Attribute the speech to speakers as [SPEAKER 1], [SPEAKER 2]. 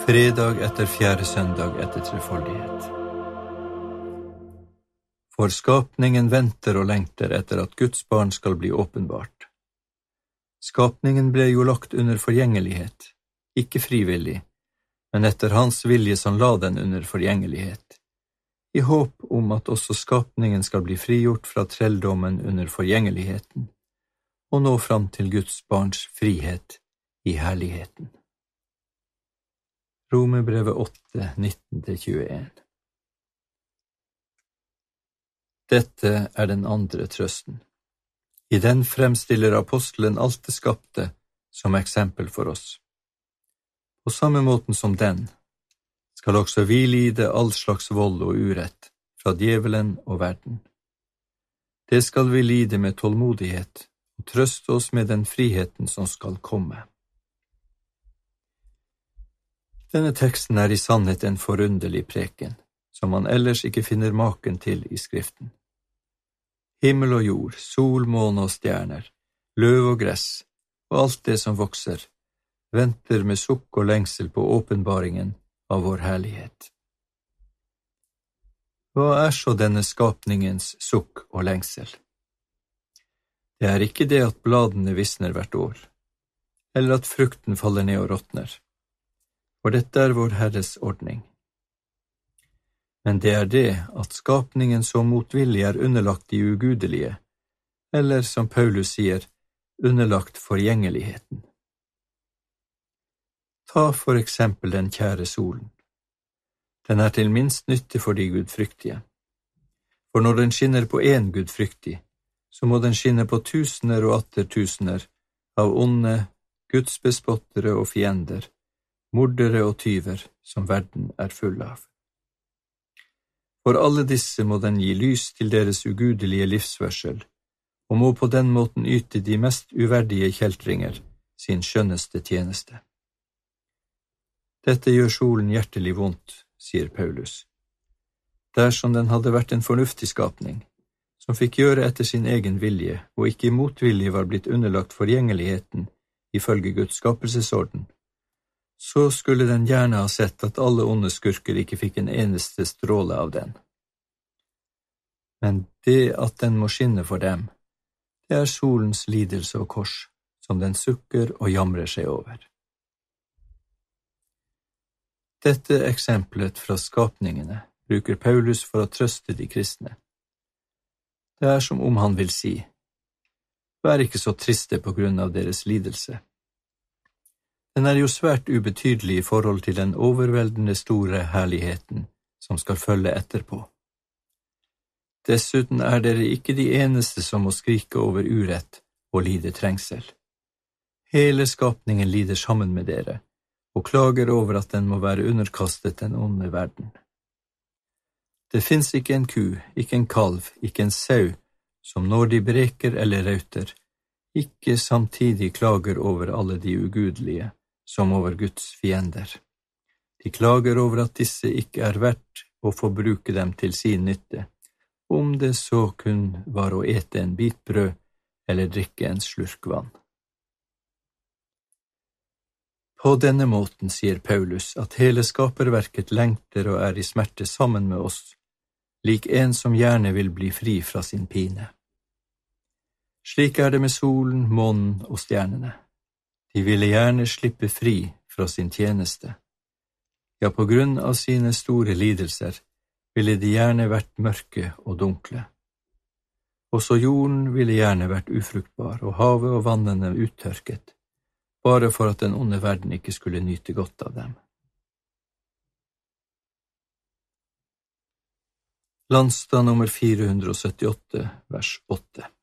[SPEAKER 1] Fredag etter fjerde søndag etter trefoldighet. For skapningen venter og lengter etter at Guds barn skal bli åpenbart. Skapningen ble jo lagt under forgjengelighet, ikke frivillig, men etter hans vilje som la den under forgjengelighet, i håp om at også skapningen skal bli frigjort fra trelldommen under forgjengeligheten, og nå fram til Guds barns frihet i herligheten. Romerbrevet 8, 19-21. Dette er den andre trøsten. I den fremstiller apostelen alt det skapte som eksempel for oss. På samme måten som den skal også vi lide all slags vold og urett fra djevelen og verden. Det skal vi lide med tålmodighet og trøste oss med den friheten som skal komme. Denne teksten er i sannhet en forunderlig preken, som man ellers ikke finner maken til i Skriften. Himmel og jord, sol, måne og stjerner, løv og gress, og alt det som vokser, venter med sukk og lengsel på åpenbaringen av vår herlighet. Hva er så denne skapningens sukk og lengsel? Det er ikke det at bladene visner hvert år, eller at frukten faller ned og råtner, for dette er vår Herres ordning. Men det er det at skapningen så motvillig er underlagt de ugudelige, eller som Paulus sier, underlagt forgjengeligheten. Ta for eksempel den kjære solen. Den er til minst nytte for de gudfryktige. For når den skinner på en gudfryktig, så må den skinne på tusener og atter tusener av onde, gudsbespottere og fiender, mordere og tyver som verden er full av. For alle disse må den gi lys til deres ugudelige livsførsel, og må på den måten yte de mest uverdige kjeltringer sin skjønneste tjeneste. Dette gjør solen hjertelig vondt, sier Paulus. Dersom den hadde vært en fornuftig skapning, som fikk gjøre etter sin egen vilje, og ikke i motvilje var blitt underlagt forgjengeligheten ifølge Guds skapelsesorden, så skulle den gjerne ha sett at alle onde skurker ikke fikk en eneste stråle av den. Men det at den må skinne for dem, det er solens lidelse og kors, som den sukker og jamrer seg over. Dette eksemplet fra skapningene bruker Paulus for å trøste de kristne. Det er som om han vil si, vær ikke så triste på grunn av deres lidelse. Den er jo svært ubetydelig i forhold til den overveldende store herligheten som skal følge etterpå. Dessuten er dere ikke de eneste som må skrike over urett og lide trengsel. Hele skapningen lider sammen med dere, og klager over at den må være underkastet den onde verden. Det finnes ikke en ku, ikke en kalv, ikke en sau, som når de breker eller rauter, ikke samtidig klager over alle de ugudelige, som over Guds fiender. De klager over at disse ikke er verdt å få bruke dem til sin nytte, om det så kun var å ete en bit brød eller drikke en slurk vann. På denne måten sier Paulus at hele skaperverket lengter og er i smerte sammen med oss, lik en som gjerne vil bli fri fra sin pine. Slik er det med solen, månen og stjernene. De ville gjerne slippe fri fra sin tjeneste. Ja, på grunn av sine store lidelser ville de gjerne vært mørke og dunkle. Også jorden ville gjerne vært ufruktbar, og havet og vannene uttørket, bare for at den onde verden ikke skulle nyte godt av dem. Landstad nummer 478, vers 8.